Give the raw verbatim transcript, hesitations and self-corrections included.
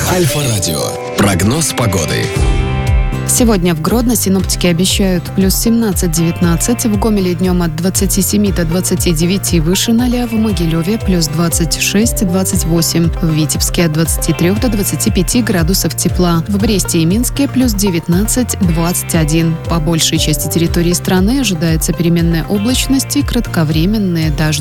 Альфа-радио. Прогноз погоды. Сегодня в Гродно синоптики обещают плюс семнадцать-девятнадцать, в Гомеле днем от двадцати семи до двадцати девяти выше ноля, в Могилеве плюс двадцать шесть-двадцать восемь, в Витебске от двадцати трёх до двадцати пяти градусов тепла, в Бресте и Минске плюс девятнадцать-двадцать один. По большей части территории страны ожидается переменная облачность и кратковременные дожди.